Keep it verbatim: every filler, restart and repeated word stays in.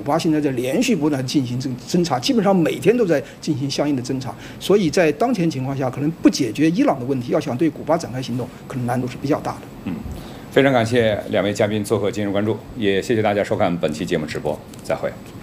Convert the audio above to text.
巴现在在连续不断进行这个侦查，基本上每天都在进行相应的侦查，所以在当前情况下，可能不解决伊朗的问题，要想对古巴展开行动，可能难度是比较大的。 嗯，非常感谢两位嘉宾做客今日关注，也谢谢大家收看本期节目直播，再会。